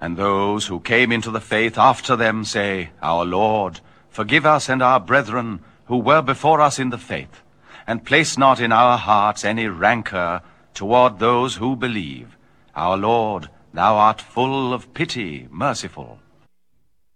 And those who came into the faith after them say, Our Lord, forgive us and our brethren who were before us in the faith, and place not in our hearts any rancor toward those who believe. Our Lord, thou art full of pity, merciful.